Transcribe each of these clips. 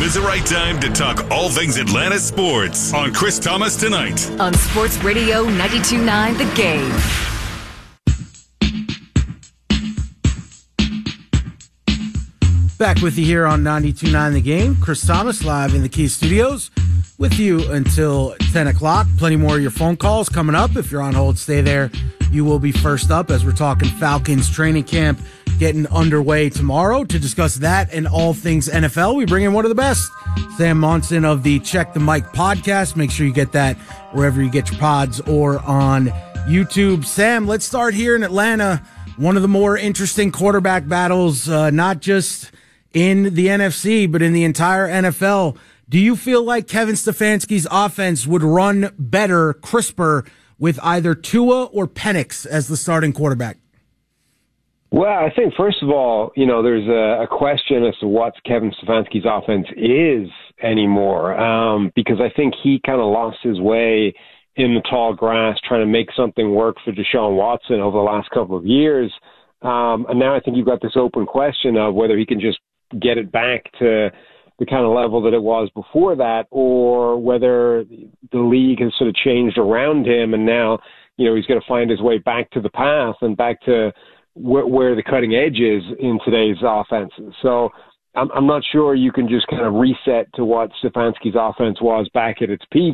is the right time to talk all things Atlanta sports on Chris Thomas Tonight. On Sports Radio 92.9 The Game. Back with you here on 92.9 The Game. Chris Thomas live in the Key Studios with you until 10 o'clock. Plenty more of your phone calls coming up. If you're on hold, stay there. You will be first up as we're talking Falcons training camp getting underway tomorrow. To discuss that and all things NFL, we bring in one of the best, Sam Monson of the Check the Mic podcast. Make sure you get that wherever you get your pods or on YouTube. Sam, let's start here in Atlanta. One of the more interesting quarterback battles, not just in the NFC, but in the entire NFL. Do you feel like Kevin Stefanski's offense would run better, crisper, with either Tua or Penix as the starting quarterback? Well, I think, first of all, there's a question as to what Kevin Stefanski's offense is anymore, because I think he kind of lost his way in the tall grass trying to make something work for Deshaun Watson over the last couple of years. And now I think you've got this open question of whether he can just get it back to the kind of level that it was before that, or whether the league has sort of changed around him and now, he's going to find his way back to the path and back to where the cutting edge is in today's offenses. So I'm not sure you can just kind of reset to what Stefanski's offense was back at its peak.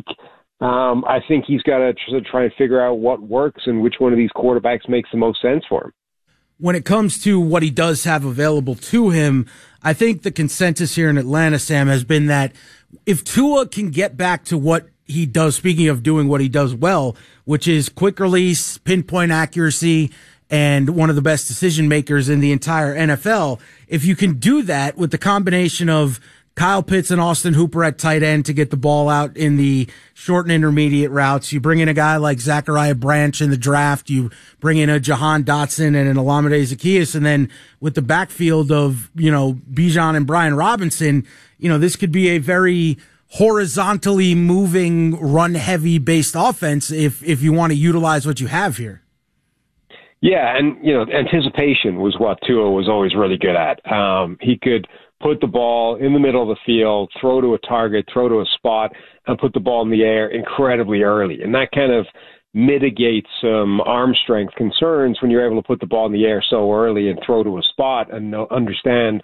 I think he's got to try and figure out what works and which one of these quarterbacks makes the most sense for him. When it comes to what he does have available to him, I think the consensus here in Atlanta, Sam, has been that if Tua can get back to what he does, speaking of doing what he does well, which is quick release, pinpoint accuracy, and one of the best decision makers in the entire NFL, if you can do that with the combination of Kyle Pitts and Austin Hooper at tight end to get the ball out in the short and intermediate routes. You bring in a guy like Zachariah Branch in the draft. You bring in a Jahan Dotson and an Olamide Zaccheaus. And then with the backfield of, Bijan and Brian Robinson, this could be a very horizontally moving, run-heavy based offense if you want to utilize what you have here. Yeah, and, anticipation was what Tua was always really good at. He could put the ball in the middle of the field, throw to a target, throw to a spot, and put the ball in the air incredibly early. And that kind of mitigates some arm strength concerns when you're able to put the ball in the air so early and throw to a spot and understand,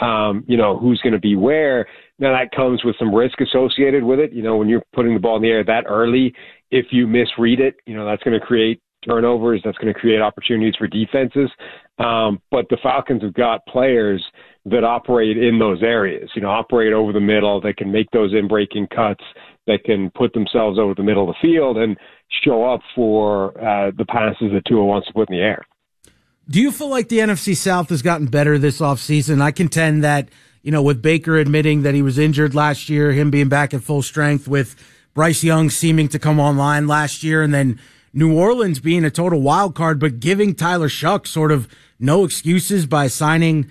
who's going to be where. Now, that comes with some risk associated with it. When you're putting the ball in the air that early, if you misread it, that's going to create turnovers. That's going to create opportunities for defenses. But the Falcons have got players that operate in those areas, operate over the middle, that can make those in-breaking cuts, that can put themselves over the middle of the field and show up for the passes that Tua wants to put in the air. Do you feel like the NFC South has gotten better this offseason? I contend that, with Baker admitting that he was injured last year, him being back at full strength, with Bryce Young seeming to come online last year, and then New Orleans being a total wild card, but giving Tyler Shuck sort of no excuses by signing,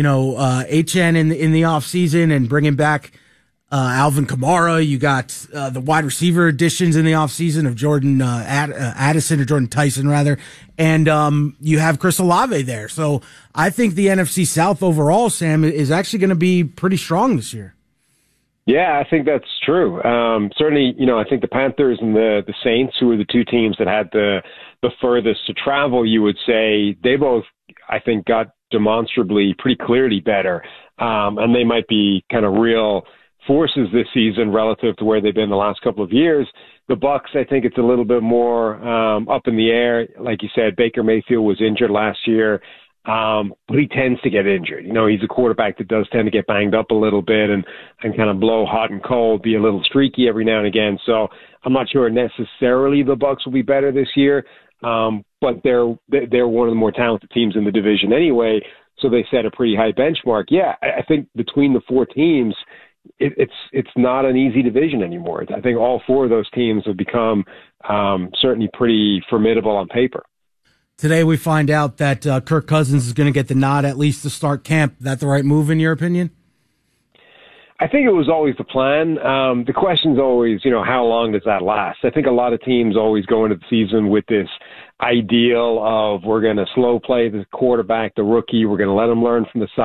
HN in the offseason and bringing back Alvin Kamara. You got the wide receiver additions in the offseason of Jordan Addison, or Jordan Tyson rather, and you have Chris Olave there. So I think the NFC South overall, Sam, is actually going to be pretty strong this year. Yeah, I think that's true. Certainly, I think the Panthers and the Saints, who are the two teams that had the furthest to travel, you would say they both, I think, got demonstrably pretty clearly better. And they might be kind of real forces this season relative to where they've been the last couple of years. The Bucks, I think it's a little bit more up in the air. Like you said, Baker Mayfield was injured last year. But he tends to get injured. He's a quarterback that does tend to get banged up a little bit and kind of blow hot and cold, be a little streaky every now and again. So I'm not sure necessarily the Bucs will be better this year, but they're one of the more talented teams in the division anyway, so they set a pretty high benchmark. Yeah, I think between the four teams, it's not an easy division anymore. I think all four of those teams have become certainly pretty formidable on paper. Today we find out that Kirk Cousins is going to get the nod at least to start camp. Is that the right move in your opinion? I think it was always the plan. The question's always, how long does that last? I think a lot of teams always go into the season with this ideal of we're going to slow play the quarterback, the rookie. We're going to let him learn from the